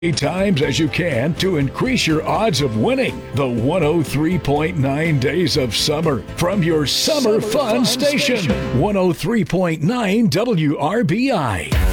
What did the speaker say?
times as you can to increase your odds of winning the 103.9 Days of Summer from your Summer Fun Station. 103.9 WRBI.